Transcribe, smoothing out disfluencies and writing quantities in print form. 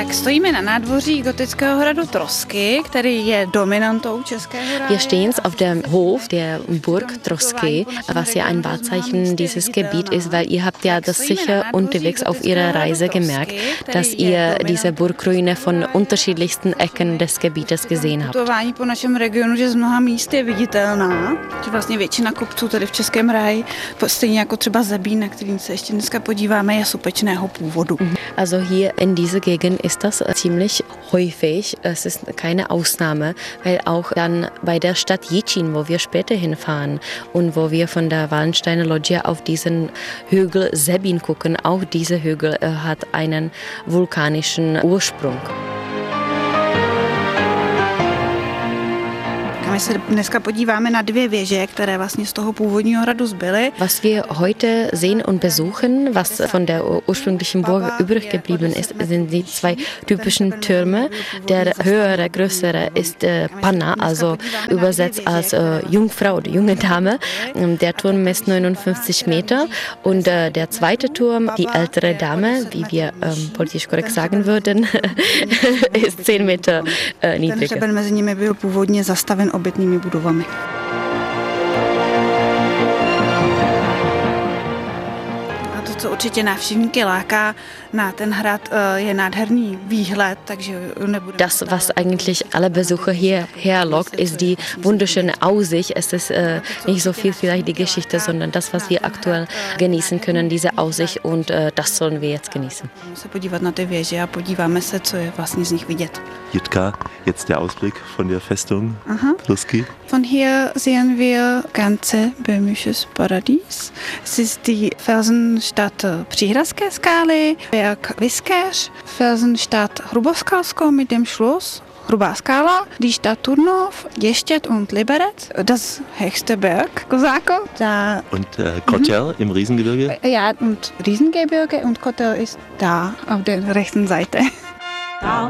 Tak stojíme na nádvoří gotického hradu Trosky, který je dominantou českého ráje. Wir stehen auf dem Hof der Burg Trosky, was ja ein Wahrzeichen dieses Gebiet ist, weil ihr habt ja das sicher unterwegs auf ihrer Reise gemerkt, dass ihr diese Burgruine von unterschiedlichsten Ecken des Gebietes gesehen habt. Putování po našem regionu, že z mnoha míst je viditelná, že vlastně většina kopců tady v Českém ráji, stejně jako třeba Zebín, na kterým se ještě dneska podíváme, je sopečného původu. Also hier in dieser Gegend ist das ziemlich häufig. Es ist keine Ausnahme, weil auch dann bei der Stadt Jičín, wo wir später hinfahren und wo wir von der Wallensteiner Loggia auf diesen Hügel Zebín gucken, auch dieser Hügel hat einen vulkanischen Ursprung. My se dneska podíváme na dvě věže, které vlastně z toho původního hradu zbyly. Was wir heute sehen und besuchen, was von der ursprünglichen Burg übrig geblieben ist, sind die zwei typischen Türme. Der höhere, größere ist Panna, also übersetzt als Jungfrau, die junge Dame. Der Turm misst 59 Meter und der zweite Turm, die ältere Dame, wie wir politisch korrekt sagen würden, ist 10 Meter niedriger. Ten hřeben mezi nimi byl původně zastaven obytnými budovami. A to, co určitě návštěvníky láká na ten hrad, je nádherný výhled, takže nebude. Das, was eigentlich alle Besucher hierher lockt, ist die wunderschöne Aussicht. Es ist nicht so viel vielleicht die Geschichte, sondern das, was wir aktuell genießen können, diese Aussicht, und das sollen wir jetzt genießen. Se podívat na ty věže a podíváme se, co je vlastně z nich vidět. Jitka, jetzt der Ausblick von der Festung Trosky. Von hier sehen wir ganze böhmisches Paradies. Es ist die Felsenstadt Příhradské skály, Berg Viskéř, Felsenstadt Hruboskalsko mit dem Schloss Hrubá Skala, die Stadt Turnov, Ještěd und Liberec, das höchste Berg, Kozáko. Da Und Kotel im Riesengebirge? Ja, und Riesengebirge und Kotel ist da auf der rechten Seite.